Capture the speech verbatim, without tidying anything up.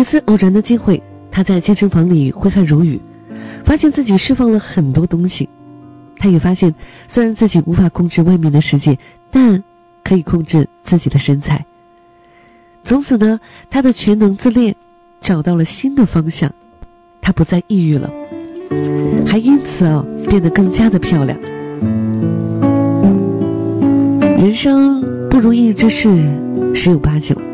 一次偶然的机会，他在健身房里挥汗如雨，发现自己释放了很多东西。他也发现，虽然自己无法控制外面的世界，但可以控制自己的身材。从此呢，他的全能自恋找到了新的方向，他不再抑郁了，还因此啊变得更加的漂亮。人生不如意之事十有八九，